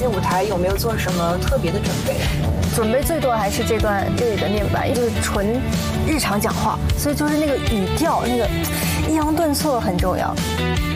接舞台有没有做什么特别的准备？ 准备最多还是这段粤语的念白，就是纯日常讲话，所以就是那个语调，那个抑扬顿挫很重要。